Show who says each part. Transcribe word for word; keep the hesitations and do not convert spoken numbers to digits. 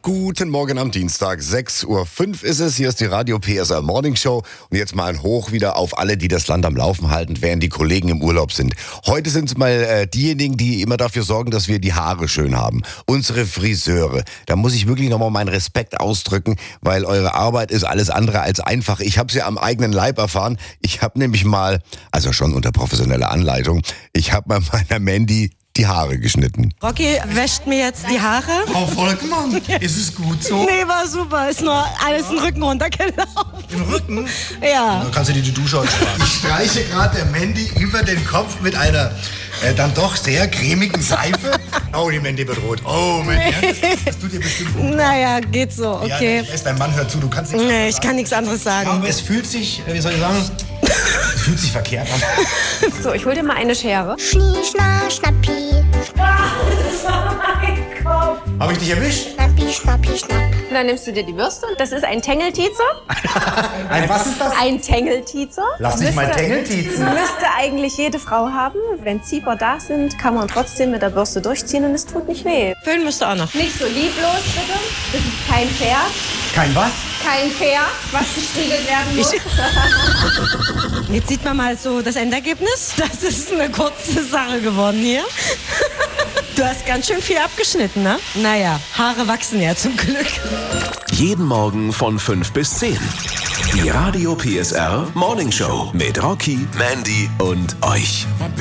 Speaker 1: Guten Morgen am Dienstag, sechs Uhr fünf ist es. Hier ist die Radio P S R Morning Show. Und jetzt mal ein Hoch wieder auf alle, die das Land am Laufen halten, während die Kollegen im Urlaub sind. Heute sind es mal äh, diejenigen, die immer dafür sorgen, dass wir die Haare schön haben. Unsere Friseure. Da muss ich wirklich nochmal meinen Respekt ausdrücken, weil eure Arbeit ist alles andere als einfach. Ich habe sie am eigenen Leib erfahren. Ich habe nämlich mal, also schon unter professioneller Anleitung, ich habe mal meiner Mandy die Haare geschnitten.
Speaker 2: Rocky wäscht mir jetzt die Haare.
Speaker 3: Frau Volkmann, ist es gut so?
Speaker 2: Nee, war super. Ist nur alles den Rücken runtergelaufen.
Speaker 3: Im Rücken?
Speaker 2: Ja.
Speaker 3: Dann kannst du dir die Dusche sparen. Ich streiche gerade der Mandy über den Kopf mit einer äh, dann doch sehr cremigen Seife. Oh, die Mandy wird rot. Oh, Mandy, nee. das, das tut dir bestimmt gut.
Speaker 2: Naja, geht so, okay.
Speaker 3: Ja, dein Mann hört zu, du kannst nichts
Speaker 2: Nee,
Speaker 3: anderes
Speaker 2: ich
Speaker 3: sagen.
Speaker 2: kann nichts anderes sagen.
Speaker 3: Aber es fühlt sich, äh, wie soll ich sagen, es fühlt sich verkehrt an.
Speaker 4: So, ich hol dir mal eine Schere.
Speaker 5: Schnie, schna, schnappi.
Speaker 4: Das war mein Kopf.
Speaker 3: Habe ich dich erwischt?
Speaker 5: Schnappi, schnappi, schnapp.
Speaker 4: Dann nimmst du dir die Bürste. Das ist ein Tangelteaser.
Speaker 3: Ein was ist das?
Speaker 4: Ein Tangelteaser.
Speaker 3: Lass dich mal
Speaker 4: Müsste-
Speaker 3: Tangelteazen.
Speaker 4: Müsste eigentlich jede Frau haben. Wenn Zieper da sind, kann man trotzdem mit der Bürste durchziehen und es tut nicht weh.
Speaker 2: Föhn müsste auch noch.
Speaker 4: Nicht so lieblos, bitte. Das ist kein Pferd.
Speaker 3: Kein was?
Speaker 4: Kein Pferd, was gestriegelt werden muss.
Speaker 2: Jetzt sieht man mal so das Endergebnis. Das ist eine kurze Sache geworden hier. Du hast ganz schön viel abgeschnitten, ne? Naja, Haare wachsen ja zum Glück.
Speaker 6: Jeden Morgen von fünf bis zehn. Die Radio P S R Morning Show mit Rocky, Mandy und euch.